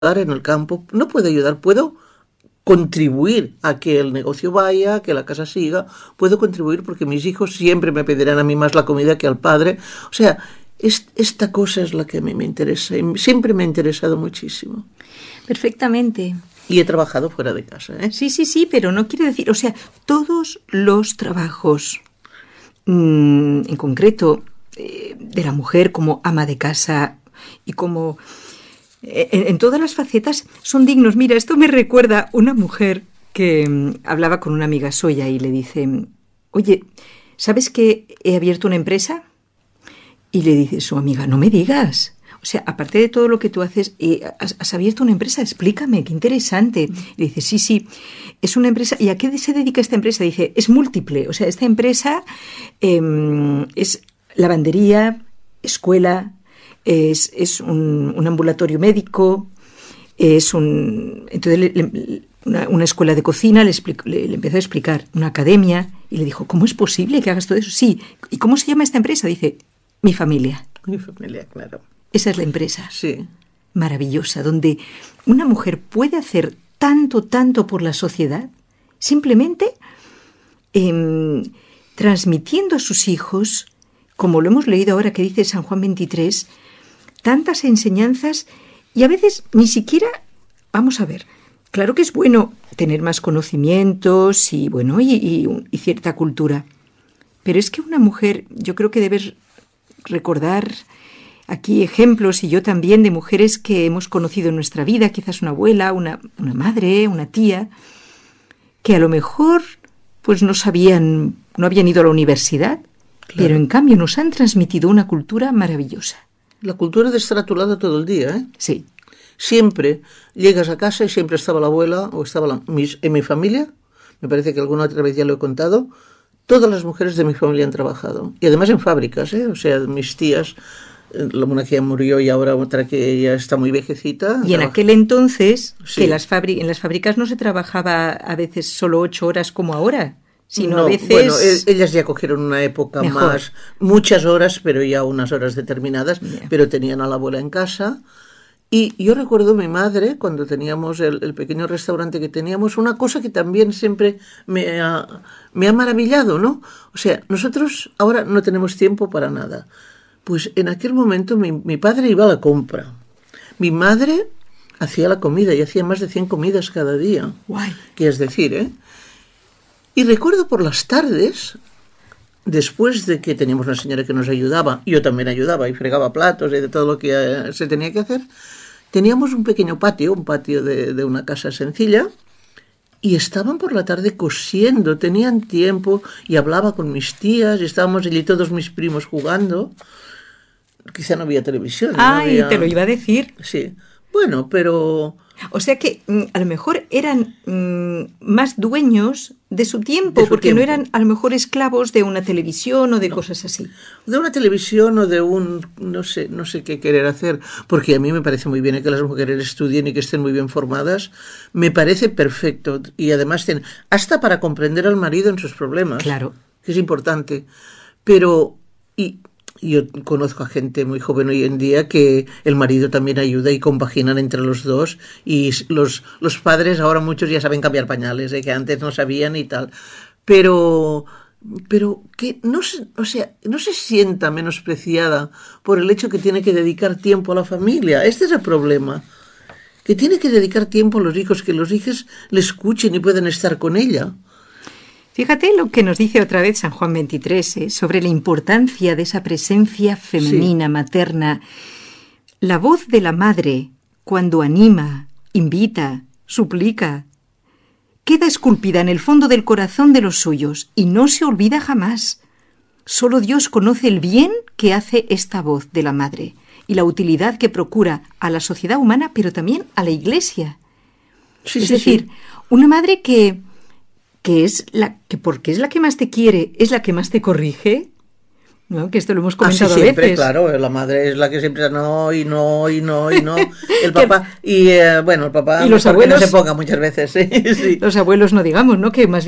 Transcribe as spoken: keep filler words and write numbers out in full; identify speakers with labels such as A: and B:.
A: en el campo, no puedo ayudar, puedo contribuir a que el negocio vaya, que la casa siga, puedo contribuir porque mis hijos siempre me pedirán a mí más la comida que al padre. O sea, es, esta cosa es la que a mí me interesa, y siempre me ha interesado muchísimo.
B: Perfectamente.
A: Y he trabajado fuera de casa, ¿eh?
B: Sí, sí, sí, pero no quiere decir, o sea, todos los trabajos, mmm, en concreto, eh, de la mujer como ama de casa y como... En, en todas las facetas son dignos. Mira, esto me recuerda una mujer que um, hablaba con una amiga suya y le dice, oye, ¿sabes que he abierto una empresa? Y le dice su amiga, no me digas. O sea, aparte de todo lo que tú haces, eh, has, has abierto una empresa, explícame, qué interesante. Y dice, sí, sí, es una empresa. ¿Y a qué se dedica esta empresa? Dice, es múltiple. O sea, esta empresa eh, es lavandería, escuela, es, es un, un ambulatorio médico, es un... Entonces, le, le, una, una escuela de cocina, le, explico, le, le empezó a explicar, una academia, y le dijo, ¿cómo es posible que hagas todo eso? Sí. ¿Y cómo se llama esta empresa? Dice, mi familia.
A: Mi familia, claro.
B: Esa es la empresa.
A: Sí.
B: Maravillosa, donde una mujer puede hacer tanto, tanto por la sociedad, simplemente eh, transmitiendo a sus hijos, como lo hemos leído ahora que dice San Juan veintitrés, tantas enseñanzas y a veces ni siquiera, vamos a ver, claro que es bueno tener más conocimientos y, bueno, y, y, y cierta cultura, pero es que una mujer, yo creo que debes recordar aquí ejemplos, y yo también, de mujeres que hemos conocido en nuestra vida, quizás una abuela, una, una madre, una tía, que a lo mejor pues no sabían, no habían ido a la universidad, claro, pero en cambio nos han transmitido una cultura maravillosa.
A: La cultura de estar a tu lado todo el día, ¿eh?
B: Sí.
A: Siempre llegas a casa y siempre estaba la abuela o estaba la, mis, en mi familia, me parece que alguna otra vez ya lo he contado, todas las mujeres de mi familia han trabajado. Y además en fábricas, ¿eh? O sea, mis tías... La mona que ya murió y ahora otra que ya está muy vejecita.
B: Y en trabaja. Aquel entonces,
A: sí.
B: que las fabri- en las fábricas no se trabajaba a veces solo ocho horas como ahora, sino
A: no,
B: a veces...
A: Bueno, ellas ya cogieron una época
B: mejor.
A: más, muchas horas, pero ya unas horas determinadas,
B: yeah.
A: pero tenían a la abuela en casa. Y yo recuerdo a mi madre, cuando teníamos el, el pequeño restaurante que teníamos, una cosa que también siempre me ha, me ha maravillado, ¿no? O sea, nosotros ahora no tenemos tiempo para nada. Pues en aquel momento mi, mi padre iba a la compra. Mi madre hacía la comida y hacía más de cien comidas cada día.
B: Guay.
A: Que es decir, ¿eh? Y recuerdo por las tardes, después de que teníamos una señora que nos ayudaba, yo también ayudaba y fregaba platos y de todo lo que eh, se tenía que hacer, teníamos un pequeño patio, un patio de, de una casa sencilla, y estaban por la tarde cosiendo, tenían tiempo, y hablaba con mis tías, y estábamos allí todos mis primos jugando. Quizá no había televisión.
B: Ay,
A: no había...
B: te lo iba a decir.
A: Sí. Bueno, pero...
B: O sea que mm, a lo mejor eran mm, más dueños de su tiempo,
A: de su
B: porque
A: tiempo.
B: no eran a lo mejor esclavos de una televisión o de
A: no.
B: cosas así.
A: De una televisión o de un... no sé, no sé qué querer hacer, porque a mí me parece muy bien que las mujeres estudien y que estén muy bien formadas. Me parece perfecto. Y además tienen... hasta para comprender al marido en sus problemas.
B: Claro.
A: Que es importante. Pero... y yo conozco a gente muy joven hoy en día que el marido también ayuda y compaginan entre los dos, y los, los padres ahora muchos ya saben cambiar pañales, ¿eh? Que antes no sabían y tal, pero pero que no se, o sea, no se sienta menospreciada por el hecho que tiene que dedicar tiempo a la familia. Este es el problema, que tiene que dedicar tiempo a los hijos, que los hijos le escuchen y puedan estar con ella.
B: Fíjate lo que nos dice otra vez San Juan veintitrés, ¿eh? Sobre la importancia de esa presencia femenina, sí. materna. La voz de la madre, cuando anima, invita, suplica, queda esculpida en el fondo del corazón de los suyos y no se olvida jamás. Solo Dios conoce el bien que hace esta voz de la madre y la utilidad que procura a la sociedad humana, pero también a la Iglesia.
A: Sí,
B: es
A: sí,
B: decir,
A: sí.
B: una madre que... que es la que porque es la que más te quiere, es la que más te corrige, ¿no? Que esto lo hemos comentado
A: ah, sí, siempre,
B: a veces.
A: Claro, la madre es la que siempre no y no y no y no. El papá y eh, bueno, el papá
B: y los abuelos
A: no se ponga muchas veces, sí, sí.
B: Los abuelos no digamos, ¿no? Que más